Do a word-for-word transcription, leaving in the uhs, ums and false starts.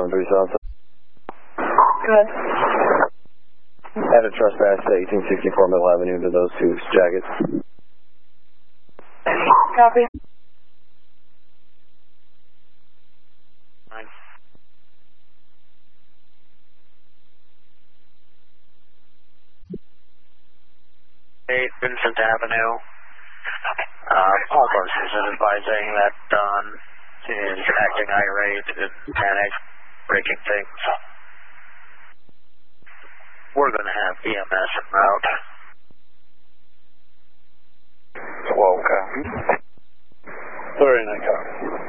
seven three South. Good. Had a trespass at eighteen sixty-four Middle Avenue to those two jackets. Copy. eight Vincent Avenue. Uh, all persons is advising that Don is acting irate and panic, breaking things. We're going to have E M S en route. twelve, copy. Very nice, copy.